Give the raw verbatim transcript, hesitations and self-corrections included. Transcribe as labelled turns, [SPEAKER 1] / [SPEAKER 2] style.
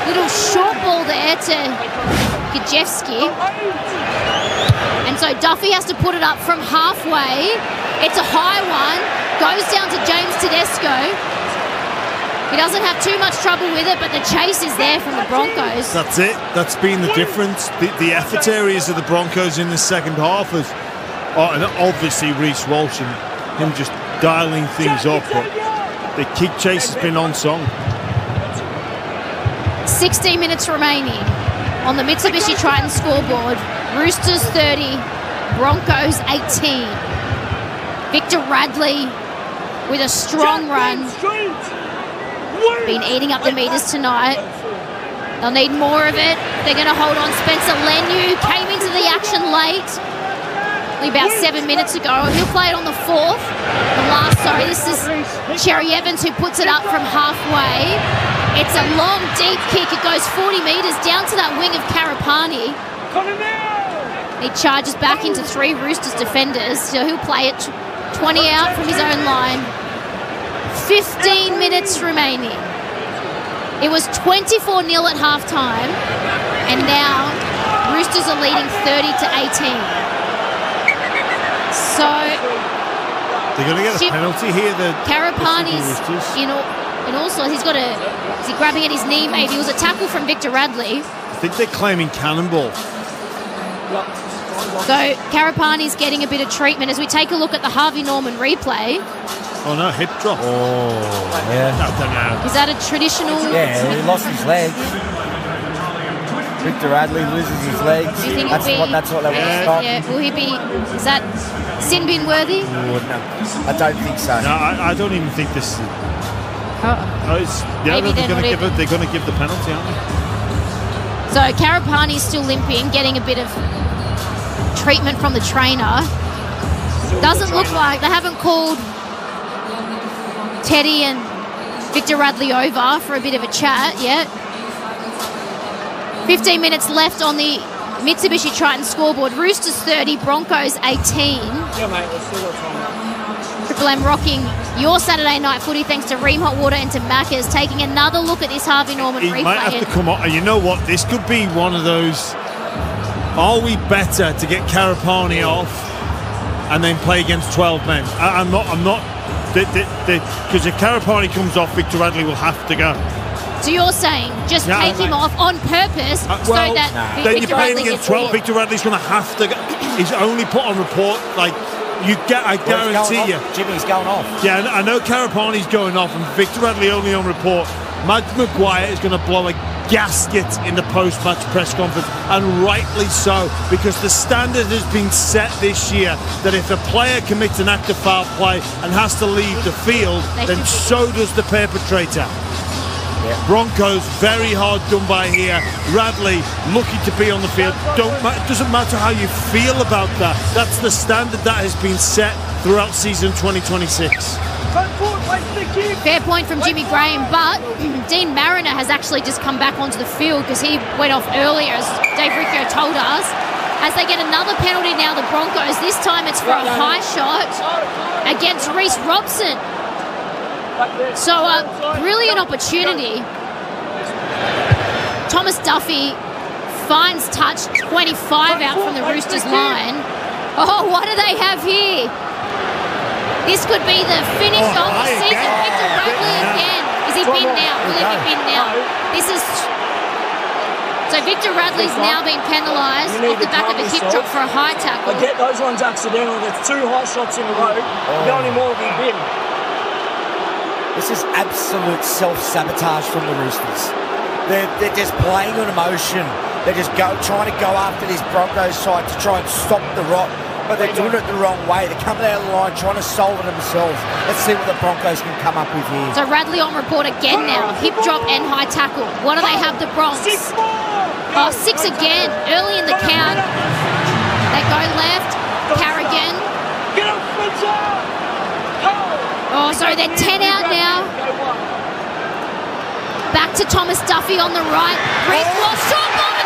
[SPEAKER 1] Little short ball there to Gajewski. And so Duffy has to put it up from halfway. It's a high one. Goes down to James Tedesco. He doesn't have too much trouble with it, but the chase is there from the Broncos.
[SPEAKER 2] That's it. That's been the difference. The, the effort areas of the Broncos in the second half is, oh, and obviously Reece Walsh and him just dialing things up. But the kick chase has been on song.
[SPEAKER 1] sixteen minutes remaining on the Mitsubishi Triton scoreboard. Roosters thirty, Broncos eighteen. Victor Radley with a strong run. Been eating up the meters tonight. They'll need more of it. They're going to hold on. Spencer Leniu came into the action late. Only about seven minutes ago. He'll play it on the fourth. The last, sorry, this is Cherry Evans who puts it up from halfway. It's a long, deep kick. It goes forty metres down to that wing of Karapani. He charges back into three Roosters defenders. So he'll play it twenty out from his own line. fifteen minutes remaining. It was twenty-four nil at halftime, and now Roosters are leading thirty to eighteen. So
[SPEAKER 2] they're going to get a
[SPEAKER 1] Chip,
[SPEAKER 2] penalty here. The
[SPEAKER 1] Karapani's in all, and also he's got a. Is he grabbing at his knee? Maybe it was a tackle from Victor Radley.
[SPEAKER 2] I think they're claiming cannonball.
[SPEAKER 1] So Karapani's getting a bit of treatment as we take a look at the Harvey Norman replay.
[SPEAKER 2] Oh no, hip drop.
[SPEAKER 3] Oh, yeah.
[SPEAKER 2] I don't know.
[SPEAKER 1] Is that a traditional?
[SPEAKER 3] Yeah, he lost his legs. Victor Radley loses his legs.
[SPEAKER 1] Do you think
[SPEAKER 3] that's,
[SPEAKER 1] be,
[SPEAKER 3] what, that's what they want to stop.
[SPEAKER 1] Yeah, will he be, is that sin bin worthy?
[SPEAKER 3] Oh, no, I don't think so.
[SPEAKER 2] No, I, I don't even think this is...
[SPEAKER 1] Oh.
[SPEAKER 2] Oh, it's, yeah,
[SPEAKER 1] Maybe
[SPEAKER 2] they're,
[SPEAKER 1] they're
[SPEAKER 2] going to
[SPEAKER 1] not
[SPEAKER 2] give it, they're going to give the penalty, aren't they?
[SPEAKER 1] So Karapani's still limping, getting a bit of treatment from the trainer. Doesn't look like, they haven't called Teddy and Victor Radley over for a bit of a chat yet. fifteen minutes left on the Mitsubishi Triton scoreboard. Roosters thirty, Broncos eighteen.
[SPEAKER 4] Yeah, mate, let's see what's on.
[SPEAKER 1] Triple M rocking your Saturday night footy thanks to Ream Hot Water and to Macca's. Taking another look at this Harvey Norman
[SPEAKER 2] He
[SPEAKER 1] replay.
[SPEAKER 2] might have to come on. You know what? This could be one of those. Are we better to get Karapani off and then play against twelve men? I, I'm not. I'm not. Because if Karapani comes off, Victor Radley will have to go.
[SPEAKER 1] So you're saying just
[SPEAKER 2] Yeah,
[SPEAKER 1] take him
[SPEAKER 2] like-
[SPEAKER 1] off on purpose
[SPEAKER 2] Uh,
[SPEAKER 1] so
[SPEAKER 2] well,
[SPEAKER 1] that
[SPEAKER 2] nah.
[SPEAKER 1] Vic-
[SPEAKER 2] Then
[SPEAKER 1] Victor
[SPEAKER 2] you're playing
[SPEAKER 1] Radley
[SPEAKER 2] against
[SPEAKER 1] gets
[SPEAKER 2] twelve.
[SPEAKER 1] in.
[SPEAKER 2] Victor Radley's going to have to go. He's only put on report, like, you get. I
[SPEAKER 3] Well, he's
[SPEAKER 2] guarantee
[SPEAKER 3] going
[SPEAKER 2] you.
[SPEAKER 3] off. Jimmy's going off.
[SPEAKER 2] Yeah, I know Karapani's going off and Victor Radley only on report. Matt Maguire is going to blow a gasket in the post-match press conference, and rightly so, because the standard has been set this year that if a player commits an act of foul play and has to leave the field, then so does the perpetrator. Yeah. Broncos very hard done by here. Radley lucky to be on the field. Don't ma- it doesn't matter how you feel about that. That's the standard that has been set throughout season twenty twenty-six.
[SPEAKER 1] Fair point from Jimmy Graham, but Dean Mariner has actually just come back onto the field because he went off earlier, as Dave Riccio told us. As they get another penalty now, the Broncos. This time it's for a high shot against Reece Robson. So a brilliant opportunity. Thomas Duffy finds touch, twenty-five out from the Roosters line. Oh, what do they have here? This could be the finish
[SPEAKER 2] Oh,
[SPEAKER 1] of the
[SPEAKER 2] high
[SPEAKER 1] season.
[SPEAKER 2] again.
[SPEAKER 1] Victor Radley
[SPEAKER 2] Yeah.
[SPEAKER 1] again. Is he bin now? Will he be bin now? This is... So Victor Radley's now been penalised
[SPEAKER 4] You need
[SPEAKER 1] off the
[SPEAKER 4] to
[SPEAKER 1] back of a
[SPEAKER 4] calm
[SPEAKER 1] hip
[SPEAKER 4] yourself.
[SPEAKER 1] drop for a high tackle.
[SPEAKER 4] But get those ones accidental. There's two high shots in a row. You go any more, be bin.
[SPEAKER 3] This is absolute self-sabotage from the Roosters. They're, they're just playing on emotion. They're just go, trying to go after this Broncos side to try and stop the rot, but they're doing it the wrong way. They're coming out of the line trying to solve it themselves. Let's see what the Broncos can come up with here.
[SPEAKER 1] So Radley on report again now. Hip drop and high tackle. What do they have, the Bronx? Oh, six again. Early in the count. They go left. Carrigan. Oh, sorry, they're ten out now. Back to Thomas Duffy on the right. Reece Walsh, short ball